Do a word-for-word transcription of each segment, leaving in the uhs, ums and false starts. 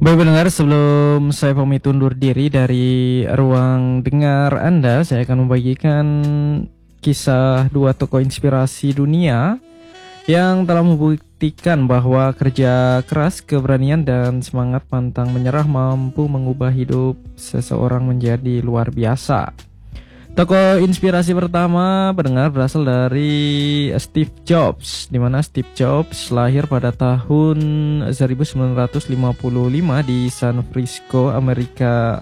Baik pendengar, sebelum saya pamit undur diri dari ruang dengar Anda, saya akan membagikan kisah dua tokoh inspirasi dunia yang telah membuktikan bahwa kerja keras, keberanian, dan semangat pantang menyerah mampu mengubah hidup seseorang menjadi luar biasa. Tokoh inspirasi pertama pendengar berasal dari Steve Jobs, di mana Steve Jobs lahir pada tahun seribu sembilan ratus lima puluh lima di San Francisco, Amerika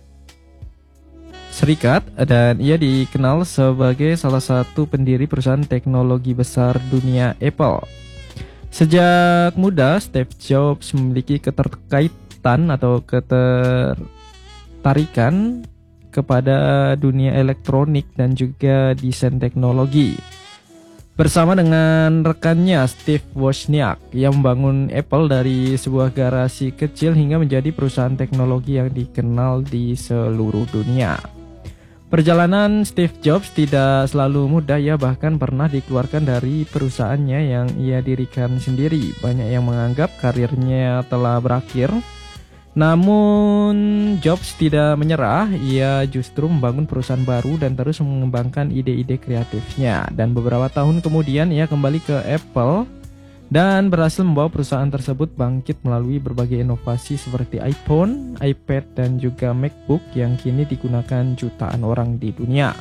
Serikat, dan ia dikenal sebagai salah satu pendiri perusahaan teknologi besar dunia Apple. Sejak muda, Steve Jobs memiliki keterkaitan atau ketertarikan kepada dunia elektronik dan juga desain teknologi. Bersama dengan rekannya Steve Wozniak, ia membangun Apple dari sebuah garasi kecil hingga menjadi perusahaan teknologi yang dikenal di seluruh dunia. Perjalanan Steve Jobs tidak selalu mudah, ia bahkan pernah dikeluarkan dari perusahaannya yang ia dirikan sendiri. Banyak yang menganggap karirnya telah berakhir. Namun Jobs tidak menyerah, ia justru membangun perusahaan baru dan terus mengembangkan ide-ide kreatifnya. Dan beberapa tahun kemudian ia kembali ke Apple dan berhasil membawa perusahaan tersebut bangkit melalui berbagai inovasi seperti iPhone, iPad, dan juga MacBook yang kini digunakan jutaan orang di dunia.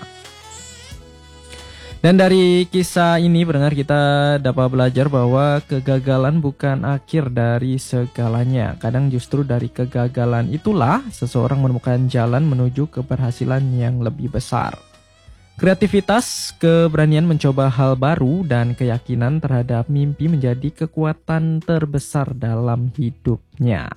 Dan dari kisah ini pendengar, kita dapat belajar bahwa kegagalan bukan akhir dari segalanya. Kadang justru dari kegagalan itulah seseorang menemukan jalan menuju keberhasilan yang lebih besar. Kreativitas, keberanian mencoba hal baru, dan keyakinan terhadap mimpi menjadi kekuatan terbesar dalam hidupnya.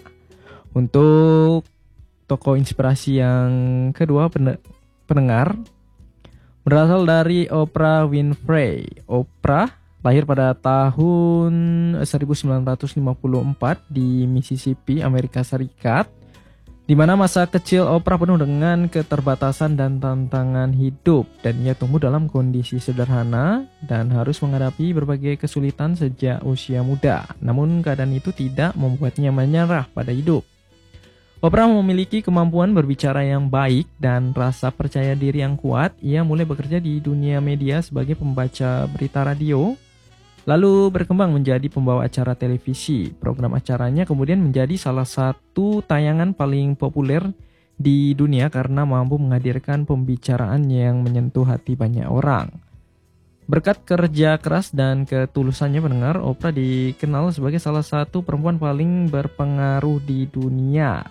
Untuk tokoh inspirasi yang kedua pendengar, berasal dari Oprah Winfrey. Oprah lahir pada tahun seribu sembilan ratus lima puluh empat di Mississippi, Amerika Serikat, di mana masa kecil Oprah penuh dengan keterbatasan dan tantangan hidup, dan ia tumbuh dalam kondisi sederhana dan harus menghadapi berbagai kesulitan sejak usia muda. Namun keadaan itu tidak membuatnya menyerah pada hidup. Oprah memiliki kemampuan berbicara yang baik dan rasa percaya diri yang kuat. Ia mulai bekerja di dunia media sebagai pembaca berita radio, lalu berkembang menjadi pembawa acara televisi. Program acaranya kemudian menjadi salah satu tayangan paling populer di dunia karena mampu menghadirkan pembicaraan yang menyentuh hati banyak orang. Berkat kerja keras dan ketulusannya pendengar, Oprah dikenal sebagai salah satu perempuan paling berpengaruh di dunia.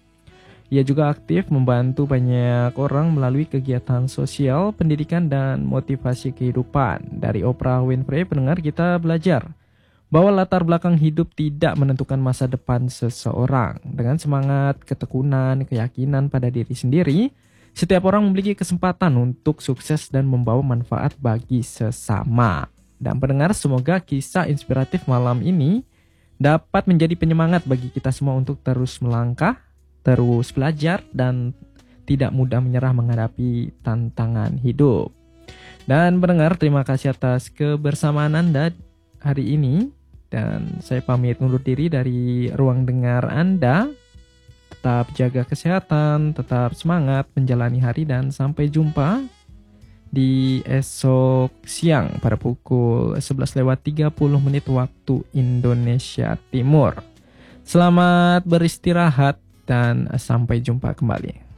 Ia juga aktif membantu banyak orang melalui kegiatan sosial, pendidikan, dan motivasi kehidupan. Dari Oprah Winfrey pendengar, kita belajar bahwa latar belakang hidup tidak menentukan masa depan seseorang. Dengan semangat, ketekunan, keyakinan pada diri sendiri, setiap orang memiliki kesempatan untuk sukses dan membawa manfaat bagi sesama. Dan pendengar, semoga kisah inspiratif malam ini dapat menjadi penyemangat bagi kita semua untuk terus melangkah, terus belajar, dan tidak mudah menyerah menghadapi tantangan hidup. Dan pendengar, terima kasih atas kebersamaan Anda hari ini. Dan saya pamit undur diri dari ruang dengar Anda. Tetap jaga kesehatan, tetap semangat menjalani hari, dan sampai jumpa di esok siang pada pukul sebelas lewat tiga puluh menit waktu Indonesia Timur. Selamat beristirahat dan sampai jumpa kembali.